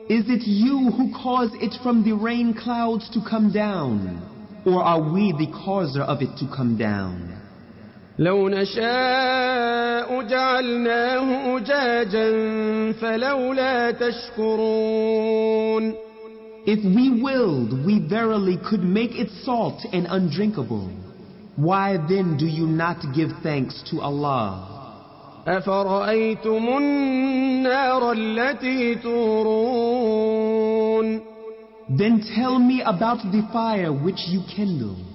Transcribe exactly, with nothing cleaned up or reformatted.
Is it you who cause it from the rain clouds to come down, or are we the causer of it to come down? لو نشاء جعلناه أجاجا فلولا تشكرون. If we willed, we verily could make it salt and undrinkable. Why then do you not give thanks to Allah? أفرأيتم النار التي تورون. Then tell me about the fire which you kindle.